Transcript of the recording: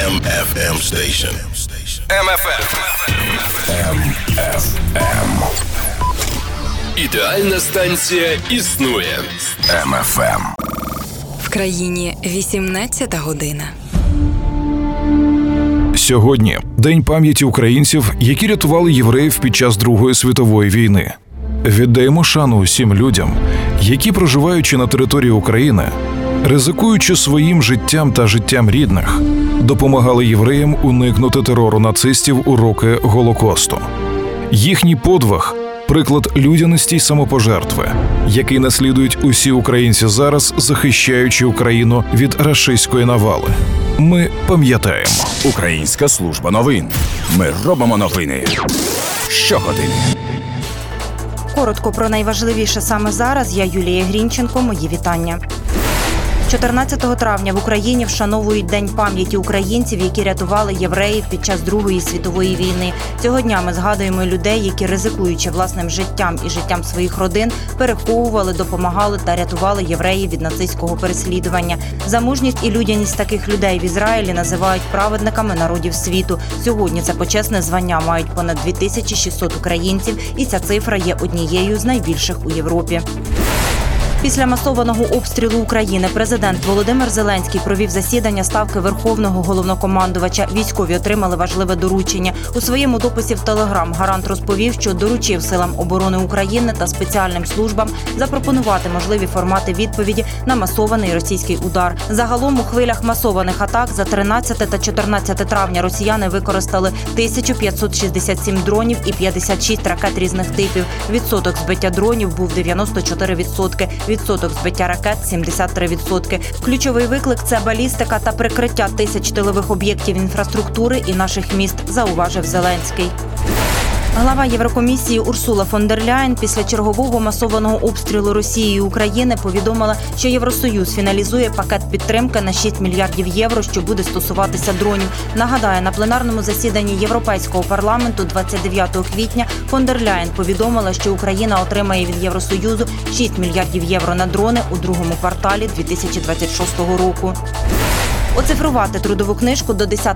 MFM station. MFM. Ідеальна станція існує. MFM. В країні 18 година. Сьогодні – День пам'яті українців, які рятували євреїв під час Другої світової війни. Віддаємо шану усім людям, які, проживаючи на території України, ризикуючи своїм життям та життям рідних, допомагали євреям уникнути терору нацистів у роки Голокосту. Їхній подвиг – приклад людяності й самопожертви, який наслідують усі українці зараз, захищаючи Україну від рашистської навали. Ми пам'ятаємо. Українська служба новин. Ми робимо новини щогодини. Коротко про найважливіше саме зараз. Я Юлія Грінченко. Мої вітання. 14 травня в Україні вшановують День пам'яті українців, які рятували євреїв під час Другої світової війни. Цього дня ми згадуємо людей, які, ризикуючи власним життям і життям своїх родин, переховували, допомагали та рятували євреїв від нацистського переслідування. За мужність і людяність таких людей в Ізраїлі називають праведниками народів світу. Сьогодні це почесне звання мають понад 2600 українців, і ця цифра є однією з найбільших у Європі. Після масованого обстрілу України президент Володимир Зеленський провів засідання Ставки Верховного Головнокомандувача. Військові отримали важливе доручення. У своєму дописі в Телеграм гарант розповів, що доручив Силам оборони України та спеціальним службам запропонувати можливі формати відповіді на масований російський удар. Загалом у хвилях масованих атак за 13 та 14 травня росіяни використали 1567 дронів і 56 ракет різних типів. Відсоток збиття дронів був 94%. Відсоток збиття ракет – 73%. Ключовий виклик – це балістика та прикриття тисяч тилових об'єктів інфраструктури і наших міст, зауважив Зеленський. Глава Єврокомісії Урсула фон дер Ляєн після чергового масованого обстрілу Росією України повідомила, що Євросоюз фіналізує пакет підтримки на 6 мільярдів євро, що буде стосуватися дронів. Нагадаю, на пленарному засіданні Європейського парламенту 29 квітня фон дер Ляєн повідомила, що Україна отримає від Євросоюзу 6 мільярдів євро на дрони у другому кварталі 2026 року. Оцифрувати трудову книжку до 10